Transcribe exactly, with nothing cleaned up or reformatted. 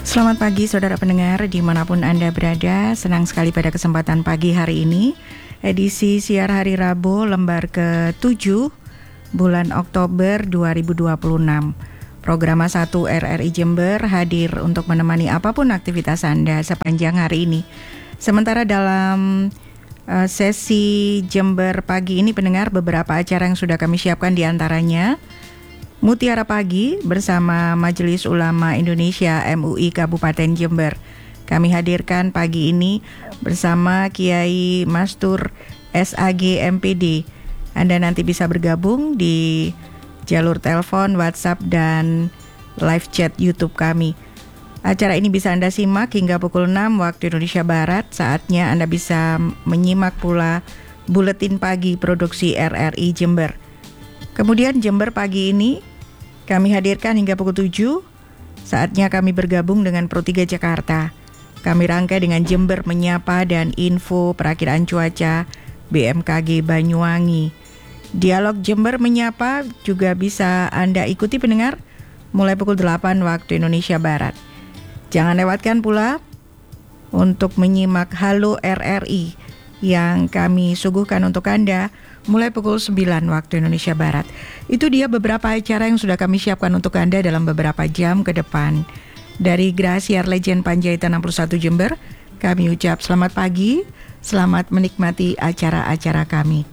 Selamat pagi saudara pendengar dimanapun Anda berada. Senang sekali pada kesempatan pagi hari ini, edisi siar hari Rabu lembar ketujuh bulan Oktober dua ribu dua puluh enam. Program satu R R I Jember hadir untuk menemani apapun aktivitas Anda sepanjang hari ini. Sementara dalam uh, sesi Jember pagi ini pendengar, beberapa acara yang sudah kami siapkan diantaranya Mutiara Pagi bersama Majelis Ulama Indonesia M U I Kabupaten Jember. Kami hadirkan pagi ini bersama Kiai Mastur S A G M P D. Anda nanti bisa bergabung di jalur telepon, WhatsApp, dan live chat YouTube kami. Acara ini bisa Anda simak hingga pukul enam waktu Indonesia Barat. Saatnya Anda bisa menyimak pula Buletin Pagi Produksi R R I Jember. Kemudian Jember pagi ini kami hadirkan hingga pukul tujuh. Saatnya kami bergabung dengan Pro tiga Jakarta. Kami rangkai dengan Jember Menyapa dan info perakiraan cuaca B M K G Banyuwangi. Dialog Jember Menyapa juga bisa Anda ikuti pendengar mulai pukul delapan waktu Indonesia Barat. Jangan lewatkan pula untuk menyimak Halo R R I yang kami suguhkan untuk Anda mulai pukul sembilan waktu Indonesia Barat. Itu dia beberapa acara yang sudah kami siapkan untuk Anda dalam beberapa jam ke depan. Dari Grasiar Legend Panjaitan enam puluh satu Jember, kami ucap selamat pagi, selamat menikmati acara-acara kami.